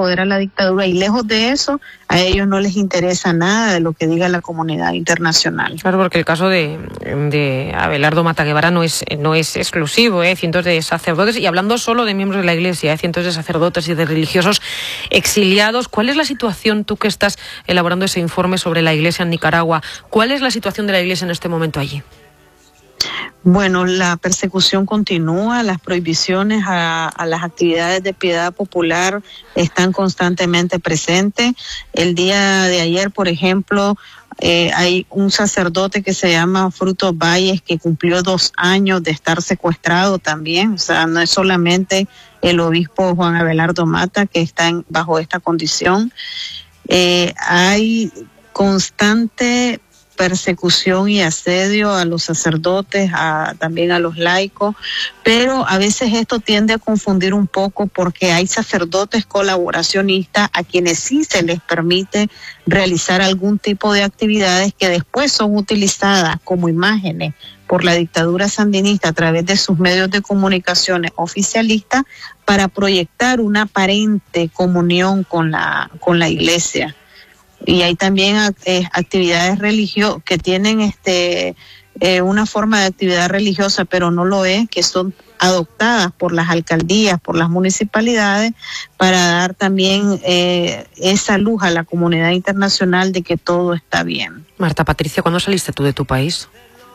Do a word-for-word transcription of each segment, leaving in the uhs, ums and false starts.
poder a la dictadura, y lejos de eso, a ellos no les interesa nada de lo que diga la comunidad internacional. Claro, porque el caso de, de Abelardo Mata Guevara no es, no es exclusivo, ¿eh? Cientos de sacerdotes, y hablando solo de miembros de la Iglesia, ¿eh? Cientos de sacerdotes y de religiosos exiliados. ¿Cuál es la situación, tú que estás elaborando ese informe sobre la Iglesia en Nicaragua, cuál es la situación de la Iglesia en este momento allí? Bueno, la persecución continúa, las prohibiciones a, a las actividades de piedad popular están constantemente presentes. El día de ayer, por ejemplo, eh, hay un sacerdote que se llama Frutos Valles que cumplió dos años de estar secuestrado también. O sea, no es solamente el obispo Juan Abelardo Mata que está en, bajo esta condición. Eh, hay constante persecución y asedio a los sacerdotes, a, también a los laicos, pero a veces esto tiende a confundir un poco porque hay sacerdotes colaboracionistas a quienes sí se les permite realizar algún tipo de actividades que después son utilizadas como imágenes por la dictadura sandinista a través de sus medios de comunicación oficialistas para proyectar una aparente comunión con la, con la Iglesia. Y hay también eh, actividades religiosas que tienen este eh, una forma de actividad religiosa, pero no lo es, que son adoptadas por las alcaldías, por las municipalidades, para dar también eh, esa luz a la comunidad internacional de que todo está bien. Marta Patricia, ¿cuándo saliste tú de tu país?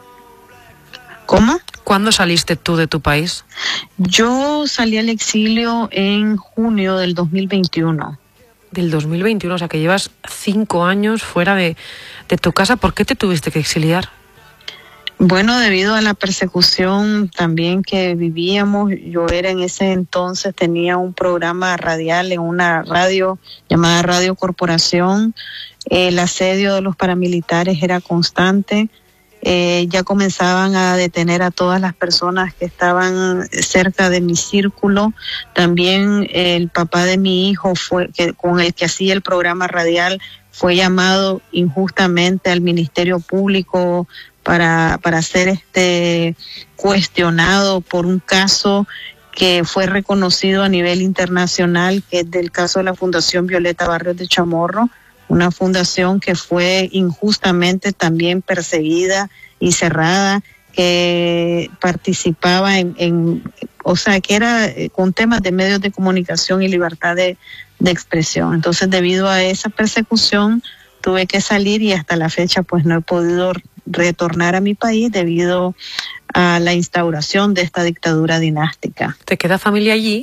¿Cómo? ¿Cuándo saliste tú de tu país? Yo salí al exilio en junio del dos mil veintiuno. Del dos mil veintiuno, o sea que llevas cinco años fuera de, de tu casa. ¿Por qué te tuviste que exiliar? Bueno, debido a la persecución también que vivíamos. Yo era en ese entonces, tenía un programa radial en una radio llamada Radio Corporación. El asedio de los paramilitares era constante. Eh, ya comenzaban a detener a todas las personas que estaban cerca de mi círculo. También eh, el papá de mi hijo, fue que con el que hacía el programa radial, fue llamado injustamente al Ministerio Público para, para ser este cuestionado por un caso que fue reconocido a nivel internacional, que es del caso de la Fundación Violeta Barrios de Chamorro, una fundación que fue injustamente también perseguida y cerrada, que participaba en, en o sea, que era eh, con temas de medios de comunicación y libertad de, de expresión. Entonces, debido a esa persecución, tuve que salir y hasta la fecha pues no he podido retornar a mi país debido a la instauración de esta dictadura dinástica. ¿Te queda familia allí?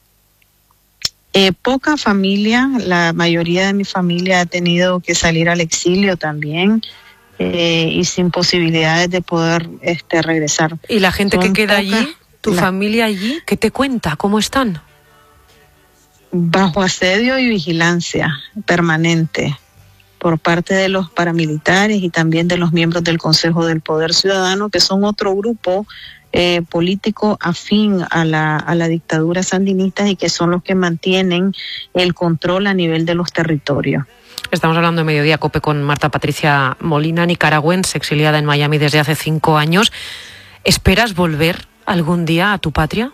Eh, poca familia, la mayoría de mi familia ha tenido que salir al exilio también eh, y sin posibilidades de poder este, regresar. ¿Y la gente Son que queda pocas, allí, tu la, familia allí, qué te cuenta? ¿Cómo están? Bajo asedio y vigilancia permanente por parte de los paramilitares y también de los miembros del Consejo del Poder Ciudadano, que son otro grupo Eh, político afín a la, a la dictadura sandinista y que son los que mantienen el control a nivel de los territorios. Estamos hablando de Mediodía Cope con Marta Patricia Molina, nicaragüense, exiliada en Miami desde hace cinco años. ¿Esperas volver algún día a tu patria?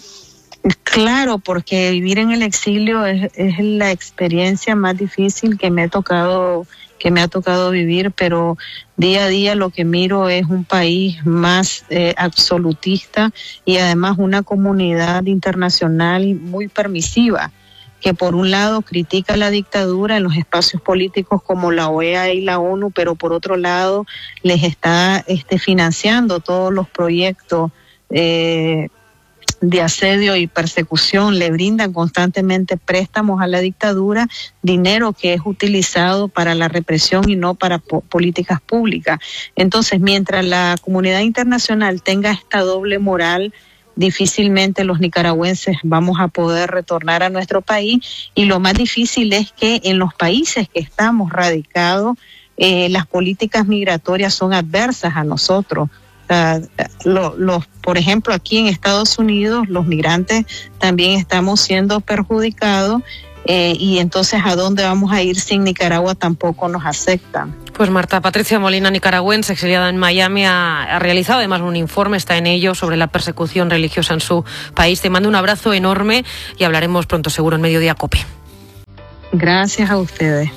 Claro, porque vivir en el exilio es, es la experiencia más difícil que me ha tocado que me ha tocado vivir, pero día a día lo que miro es un país más eh, absolutista y además una comunidad internacional muy permisiva, que por un lado critica la dictadura en los espacios políticos como la O E A y la ONU, pero por otro lado les está este, financiando todos los proyectos eh, de asedio y persecución, le brindan constantemente préstamos a la dictadura, dinero que es utilizado para la represión y no para po- políticas públicas. Entonces, mientras la comunidad internacional tenga esta doble moral, difícilmente los nicaragüenses vamos a poder retornar a nuestro país, y lo más difícil es que en los países que estamos radicados, eh, las políticas migratorias son adversas a nosotros. Uh, lo, los, por ejemplo, aquí en Estados Unidos los migrantes también estamos siendo perjudicados eh, y entonces ¿a dónde vamos a ir sin Nicaragua? Tampoco nos aceptan. Pues Marta Patricia Molina, nicaragüense, exiliada en Miami, ha, ha realizado además un informe, está en ello, sobre la persecución religiosa en su país. Te mando un abrazo enorme y hablaremos pronto seguro en Mediodía Cope. Gracias a ustedes.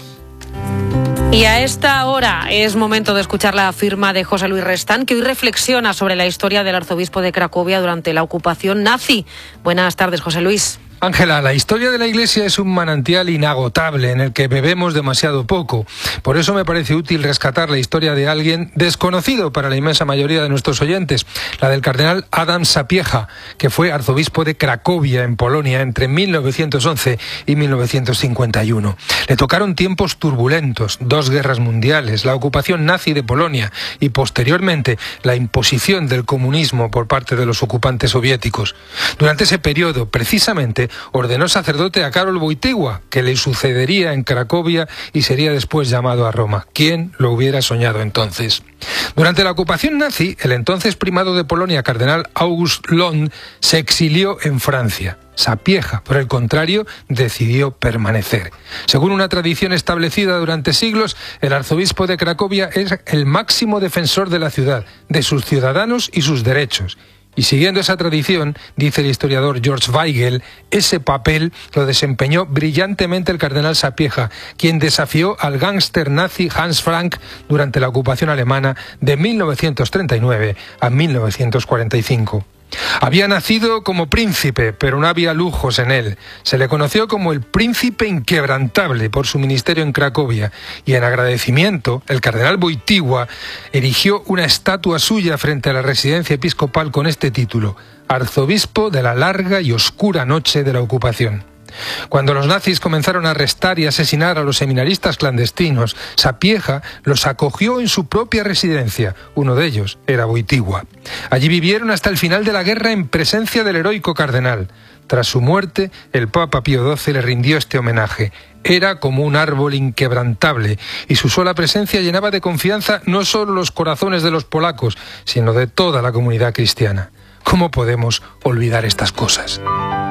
Y a esta hora es momento de escuchar la firma de José Luis Restán, que hoy reflexiona sobre la historia del arzobispo de Cracovia durante la ocupación nazi. Buenas tardes, José Luis. Ángela, la historia de la Iglesia es un manantial inagotable en el que bebemos demasiado poco. Por eso me parece útil rescatar la historia de alguien desconocido para la inmensa mayoría de nuestros oyentes, la del cardenal Adam Sapieha, que fue arzobispo de Cracovia, en Polonia, entre mil novecientos once y mil novecientos cincuenta y uno. Le tocaron tiempos turbulentos, dos guerras mundiales, la ocupación nazi de Polonia y, posteriormente, la imposición del comunismo por parte de los ocupantes soviéticos. Durante ese periodo, precisamente, ordenó sacerdote a Karol Wojtyła, que le sucedería en Cracovia y sería después llamado a Roma. ¿Quién lo hubiera soñado entonces? Durante la ocupación nazi, el entonces primado de Polonia, cardenal August Lund, se exilió en Francia. Sapieha, por el contrario, decidió permanecer. Según una tradición establecida durante siglos, el arzobispo de Cracovia es el máximo defensor de la ciudad, de sus ciudadanos y sus derechos. Y siguiendo esa tradición, dice el historiador George Weigel, ese papel lo desempeñó brillantemente el cardenal Sapieha, quien desafió al gángster nazi Hans Frank durante la ocupación alemana de mil novecientos treinta y nueve a mil novecientos cuarenta y cinco. Había nacido como príncipe, pero no había lujos en él. Se le conoció como el príncipe inquebrantable por su ministerio en Cracovia, y en agradecimiento, el cardenal Wojtyła erigió una estatua suya frente a la residencia episcopal con este título: Arzobispo de la larga y oscura noche de la ocupación. Cuando los nazis comenzaron a arrestar y asesinar a los seminaristas clandestinos, Sapieha los acogió en su propia residencia. Uno de ellos era Wojtyła. Allí vivieron hasta el final de la guerra en presencia del heroico cardenal. Tras su muerte, el Papa Pío doce le rindió este homenaje. Era como un árbol inquebrantable, y su sola presencia llenaba de confianza no solo los corazones de los polacos, sino de toda la comunidad cristiana. ¿Cómo podemos olvidar estas cosas?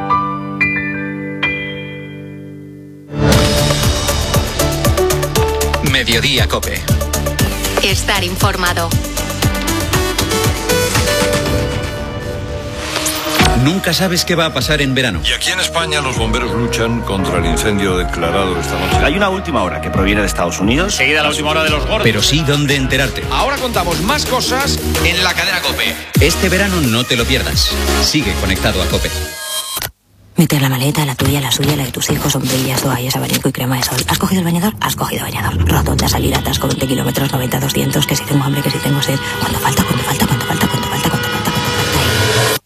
Mediodía Cope. Estar informado. Nunca sabes qué va a pasar en verano. Y aquí en España los bomberos luchan contra el incendio declarado esta noche. Hay una última hora que proviene de Estados Unidos. Seguida la última hora de los gordos. Pero sí dónde enterarte. Ahora contamos más cosas en la cadena Cope. Este verano no te lo pierdas. Sigue conectado a Cope. Mete la maleta, la tuya, la suya, la de tus hijos, sombrillas, toallas, abanico y crema de sol. ¿Has cogido el bañador? Has cogido bañador. Rotonda, salida, atasco, veinte kilómetros, noventa, doscientos, que si tengo hambre, que si tengo sed. ¿Cuánto falta? ¿Cuánto falta? ¿Cuánto falta? ¿Cuánto falta? ¿Cuánto falta? ¿Cuánto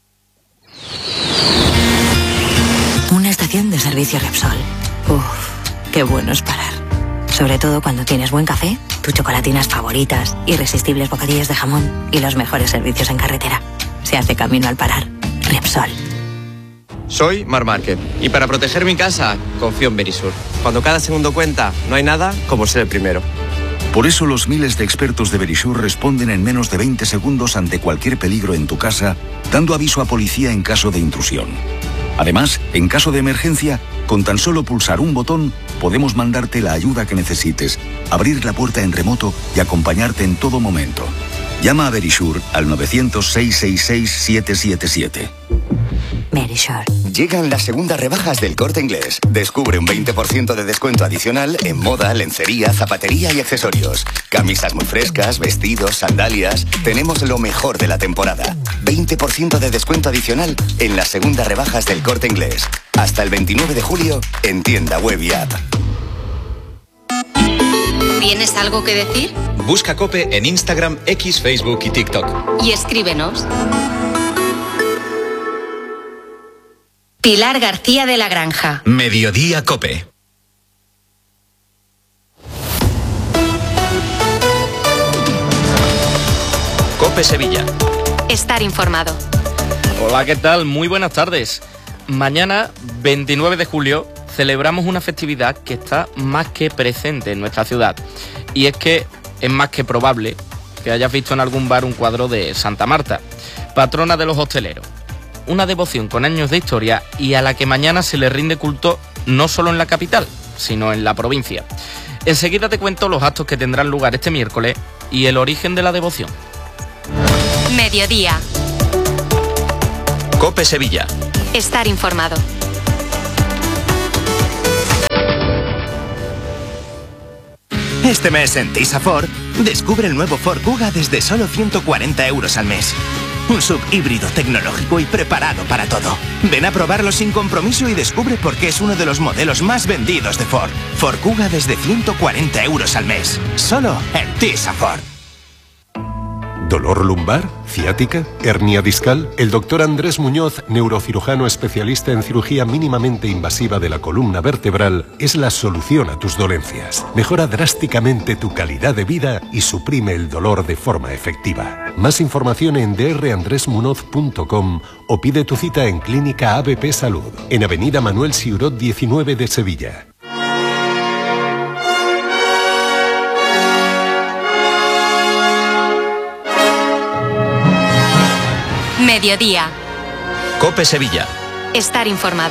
falta? Una estación de servicio Repsol. Uf, qué bueno es parar. Sobre todo cuando tienes buen café, tus chocolatinas favoritas, irresistibles bocadillos de jamón y los mejores servicios en carretera. Se hace camino al parar. Repsol. Soy Mar Márquez y para proteger mi casa confío en Verisur. Cuando cada segundo cuenta, no hay nada como ser el primero. Por eso los miles de expertos de Verisur responden en menos de veinte segundos ante cualquier peligro en tu casa, dando aviso a policía en caso de intrusión. Además, en caso de emergencia, con tan solo pulsar un botón, podemos mandarte la ayuda que necesites, abrir la puerta en remoto y acompañarte en todo momento. Llama a Verisur al novecientos, seiscientos sesenta y seis, siete siete siete. Verisur. Llegan las segundas rebajas del Corte Inglés. Descubre un veinte por ciento de descuento adicional en moda, lencería, zapatería y accesorios. Camisas muy frescas, vestidos, sandalias. Tenemos lo mejor de la temporada. veinte por ciento de descuento adicional en las segundas rebajas del Corte Inglés. Hasta el veintinueve de julio en tienda web y app. ¿Tienes algo que decir? Busca Cope en Instagram, X, Facebook y TikTok. Y escríbenos. Pilar García de la Granja. Mediodía Cope. Cope Sevilla. Estar informado. Hola, ¿qué tal? Muy buenas tardes. Mañana, veintinueve de julio, celebramos una festividad que está más que presente en nuestra ciudad. Y es que es más que probable que hayas visto en algún bar un cuadro de Santa Marta, patrona de los hosteleros. Una devoción con años de historia y a la que mañana se le rinde culto no solo en la capital, sino en la provincia. Enseguida te cuento los actos que tendrán lugar este miércoles y el origen de la devoción. Mediodía. Cope Sevilla. Estar informado. Este mes en Tisa Ford, descubre el nuevo Ford Kuga desde solo ciento cuarenta euros al mes. Un sub híbrido tecnológico y preparado para todo. Ven a probarlo sin compromiso y descubre por qué es uno de los modelos más vendidos de Ford. Ford Kuga desde ciento cuarenta euros al mes. Solo en Tisa Ford. ¿Dolor lumbar? ¿Ciática? ¿Hernia discal? El doctor Andrés Muñoz, neurocirujano especialista en cirugía mínimamente invasiva de la columna vertebral, es la solución a tus dolencias. Mejora drásticamente tu calidad de vida y suprime el dolor de forma efectiva. Más información en d r andres munoz punto com o pide tu cita en Clínica A B P Salud, en Avenida Manuel Siurot diecinueve de Sevilla. Mediodía. COPE Sevilla. Estar informado.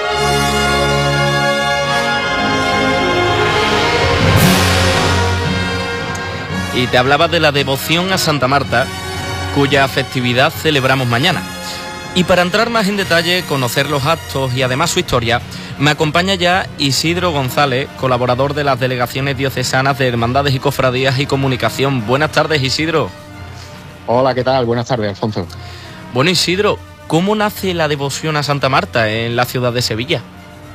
Y te hablaba de la devoción a Santa Marta, cuya festividad celebramos mañana. Y para entrar más en detalle, conocer los actos y además su historia, me acompaña ya Isidro González, colaborador de las delegaciones diocesanas de Hermandades y Cofradías y Comunicación. Buenas tardes, Isidro. Hola, ¿qué tal? Buenas tardes, Alfonso. Bueno, Isidro, ¿cómo nace la devoción a Santa Marta en la ciudad de Sevilla?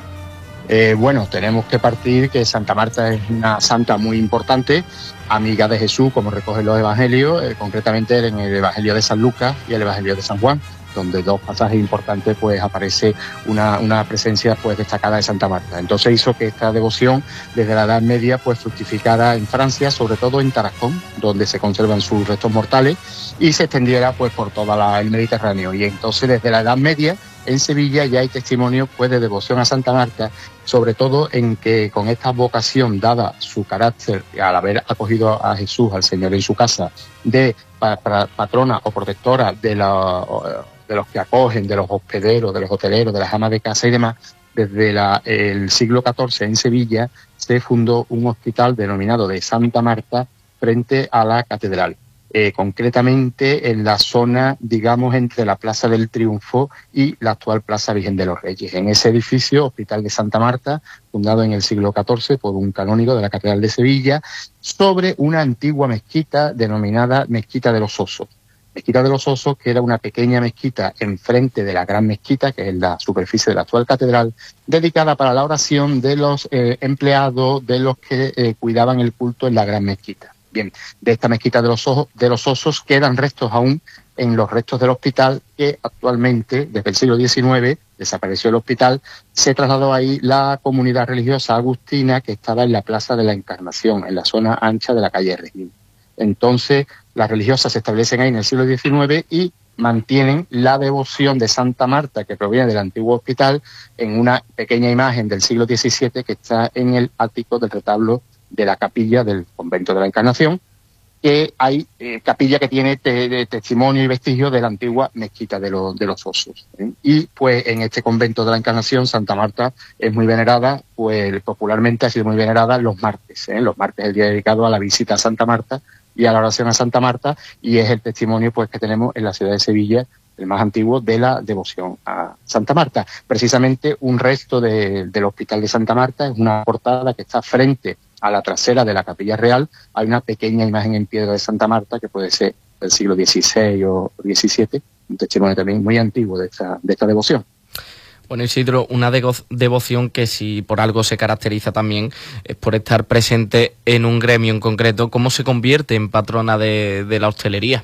Eh, bueno, tenemos que partir que Santa Marta es una santa muy importante, amiga de Jesús, como recogen los evangelios, eh, concretamente en el Evangelio de San Lucas y el Evangelio de San Juan, donde dos pasajes importantes pues aparece una, una presencia pues destacada de Santa Marta. Entonces hizo que esta devoción desde la Edad Media pues fructificara en Francia, sobre todo en Tarascón, donde se conservan sus restos mortales, y se extendiera pues por todo el Mediterráneo. Y entonces desde la Edad Media en Sevilla ya hay testimonio pues de devoción a Santa Marta, sobre todo en que con esta vocación, dada su carácter al haber acogido a Jesús, al Señor en su casa, de pa, pa, patrona o protectora de la de los que acogen, de los hospederos, de los hoteleros, de las amas de casa y demás, desde la, el siglo catorce en Sevilla se fundó un hospital denominado de Santa Marta frente a la catedral, eh, concretamente en la zona, digamos, entre la Plaza del Triunfo y la actual Plaza Virgen de los Reyes. En ese edificio, Hospital de Santa Marta, fundado en el siglo catorce por un canónigo de la Catedral de Sevilla, sobre una antigua mezquita denominada Mezquita de los Osos. Mezquita de los Osos, que era una pequeña mezquita enfrente de la gran mezquita, que es la superficie de la actual catedral, dedicada para la oración de los eh, empleados, de los que eh, cuidaban el culto en la gran mezquita. Bien, de esta mezquita de los, ojos, de los Osos quedan restos aún en los restos del hospital, que actualmente, desde el siglo diecinueve, desapareció el hospital, se trasladó ahí la comunidad religiosa agustina que estaba en la Plaza de la Encarnación, en la zona ancha de la calle Regín. Entonces, las religiosas se establecen ahí en el siglo diecinueve y mantienen la devoción de Santa Marta, que proviene del antiguo hospital, en una pequeña imagen del siglo diecisiete que está en el ático del retablo de la capilla del Convento de la Encarnación, que hay eh, capilla que tiene te, de testimonio y vestigio de la antigua mezquita de, lo, de los Osos. ¿eh? Y pues en este Convento de la Encarnación, Santa Marta es muy venerada, pues popularmente ha sido muy venerada los martes. ¿eh? Los martes es el día dedicado a la visita a Santa Marta y a la oración a Santa Marta, y es el testimonio pues que tenemos en la ciudad de Sevilla, el más antiguo, de la devoción a Santa Marta. Precisamente un resto de, del Hospital de Santa Marta es una portada que está frente a la trasera de la Capilla Real. Hay una pequeña imagen en piedra de Santa Marta que puede ser del siglo dieciséis o diecisiete, un testimonio también muy antiguo de esta, de esta devoción. Bueno, Isidro, una devoción que si por algo se caracteriza también es por estar presente en un gremio en concreto. ¿Cómo se convierte en patrona de, de la hostelería?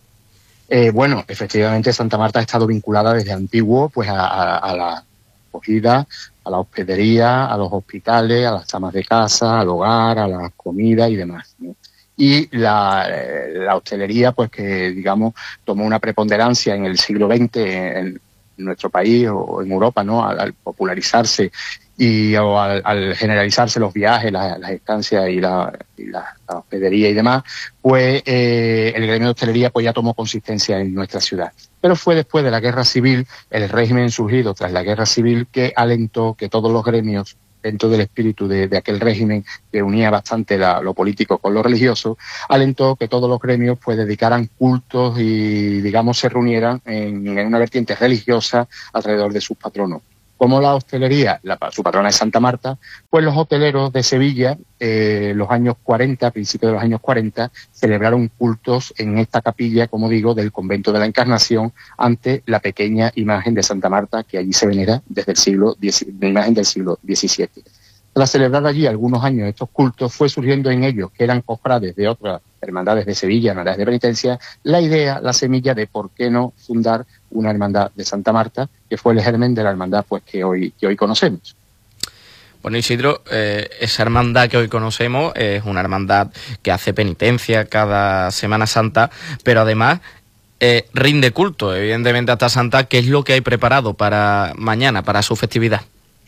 Eh, bueno, efectivamente Santa Marta ha estado vinculada desde antiguo pues a, a, a la acogida, a la hospedería, a los hospitales, a las amas de casa, al hogar, a la comida y demás, ¿no? Y la, la hostelería, pues que digamos tomó una preponderancia en el siglo veinte en nuestro país o en Europa, ¿no? Al, al popularizarse y o al, al generalizarse los viajes, las, las estancias y, la, y la, la hospedería y demás, pues eh, el gremio de hostelería pues ya tomó consistencia en nuestra ciudad. Pero fue después de la Guerra Civil, el régimen surgido tras la Guerra Civil, que alentó que todos los gremios, dentro del espíritu de, de aquel régimen que unía bastante la, lo político con lo religioso, alentó que todos los gremios pues dedicaran cultos y, digamos, se reunieran en, en una vertiente religiosa alrededor de sus patronos. Como la hostelería, la, su patrona es Santa Marta, pues los hoteleros de Sevilla, eh, los años cuarenta, a principios de los años cuarenta, celebraron cultos en esta capilla, como digo, del convento de la Encarnación, ante la pequeña imagen de Santa Marta que allí se venera desde el siglo X, la imagen del siglo diecisiete. Tras celebrar allí algunos años estos cultos, fue surgiendo en ellos, que eran cofrades de otras hermandades de Sevilla, hermandades de penitencia, la idea, la semilla de por qué no fundar una hermandad de Santa Marta, que fue el germen de la hermandad pues que hoy, que hoy conocemos. Bueno, Isidro, eh, esa hermandad que hoy conocemos es una hermandad que hace penitencia cada Semana Santa, pero además eh, rinde culto, evidentemente, a esta santa. ¿Qué es lo que hay preparado para mañana, para su festividad?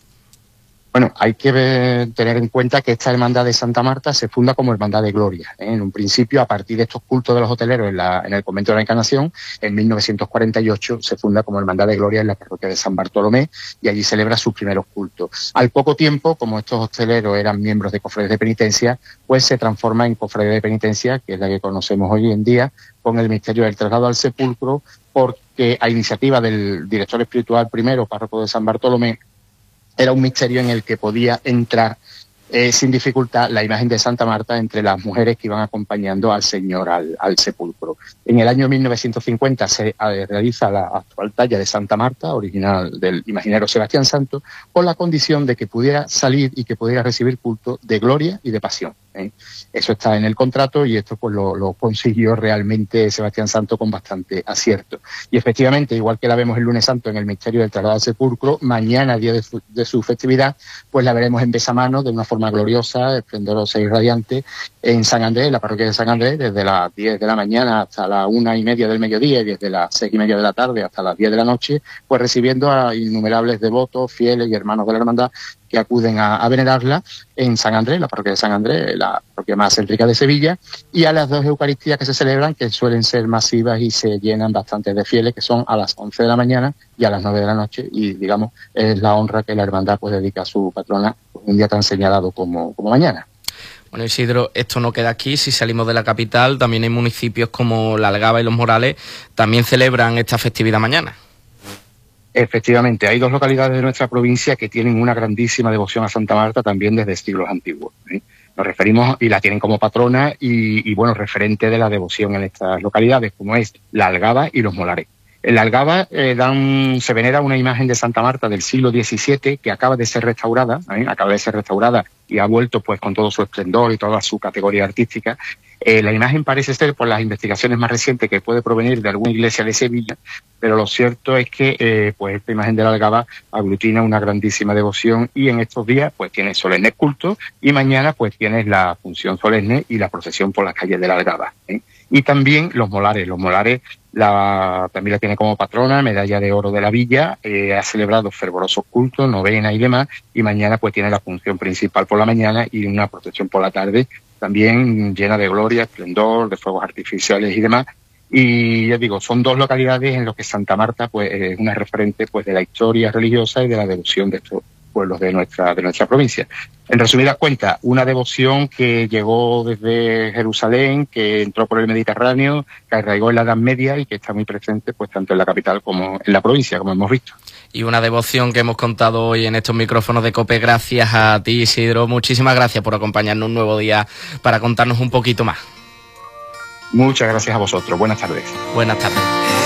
Bueno, hay que ver, tener en cuenta que esta hermandad de Santa Marta se funda como hermandad de gloria, ¿eh? En un principio, a partir de estos cultos de los hoteleros en, la, en el convento de la Encarnación, en mil novecientos cuarenta y ocho se funda como hermandad de gloria en la parroquia de San Bartolomé y allí celebra sus primeros cultos. Al poco tiempo, como estos hosteleros eran miembros de cofradías de penitencia, pues se transforma en cofradía de penitencia, que es la que conocemos hoy en día, con el misterio del traslado al sepulcro, porque a iniciativa del director espiritual primero, párroco de San Bartolomé, era un misterio en el que podía entrar eh, sin dificultad la imagen de Santa Marta entre las mujeres que iban acompañando al Señor al, al sepulcro. En el año mil novecientos cincuenta se eh, realiza la actual talla de Santa Marta, original del imaginero Sebastián Santo, con la condición de que pudiera salir y que pudiera recibir culto de gloria y de pasión, ¿eh? Eso está en el contrato y esto pues lo, lo consiguió realmente Sebastián Santo con bastante acierto. Y efectivamente, igual que la vemos el lunes santo en el misterio del traslado al sepulcro, mañana, día de su, de su festividad, pues la veremos en besamano de una forma gloriosa, esplendorosa y radiante en San Andrés, en la parroquia de San Andrés, desde las diez de la mañana hasta la una y media del mediodía y desde las seis y media de la tarde hasta las diez de la noche, pues recibiendo a innumerables devotos, fieles y hermanos de la hermandad que acuden a, a venerarla en San Andrés, la parroquia de San Andrés, la parroquia más céntrica de Sevilla, y a las dos Eucaristías que se celebran, que suelen ser masivas y se llenan bastante de fieles, que son a las once de la mañana y a las nueve de la noche, y digamos, es la honra que la hermandad pues dedica a su patrona un día tan señalado como, como mañana. Bueno, Isidro, esto no queda aquí. Si salimos de la capital, también hay municipios como La Algaba y Los Morales, también celebran esta festividad mañana. Efectivamente, hay dos localidades de nuestra provincia que tienen una grandísima devoción a Santa Marta también desde siglos antiguos, ¿eh? Nos referimos, y la tienen como patrona y, y bueno, referente de la devoción en estas localidades, como es La Algaba y Los Molares. En La Algaba eh, dan, se venera una imagen de Santa Marta del siglo diecisiete que acaba de ser restaurada, ¿eh? acaba de ser restaurada y ha vuelto pues con todo su esplendor y toda su categoría artística. Eh, la imagen parece ser, por las investigaciones más recientes, que puede provenir de alguna iglesia de Sevilla, pero lo cierto es que eh, pues esta imagen de la Algaba aglutina una grandísima devoción y en estos días pues tiene solemne culto y mañana pues tienes la función solemne y la procesión por las calles de la Algaba, ¿eh? Y también Los Molares. Los Molares la, también la tiene como patrona, medalla de oro de la villa, eh, ha celebrado fervorosos cultos, novena y demás, y mañana pues tiene la función principal por la mañana y una procesión por la tarde, también llena de gloria, esplendor, de fuegos artificiales y demás. Y ya digo, son dos localidades en las que Santa Marta pues es una referente pues de la historia religiosa y de la devoción de estos pueblos de nuestra de nuestra provincia. En resumidas cuentas, una devoción que llegó desde Jerusalén, que entró por el Mediterráneo, que arraigó en la Edad Media y que está muy presente pues tanto en la capital como en la provincia, como hemos visto. Y una devoción que hemos contado hoy en estos micrófonos de COPE. Gracias a ti, Isidro. Muchísimas gracias por acompañarnos un nuevo día para contarnos un poquito más. Muchas gracias a vosotros. Buenas tardes. Buenas tardes.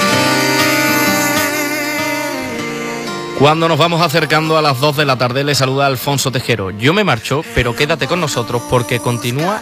Cuando nos vamos acercando a las dos de la tarde, le saluda Alfonso Tejero. Yo me marcho, pero quédate con nosotros porque continúa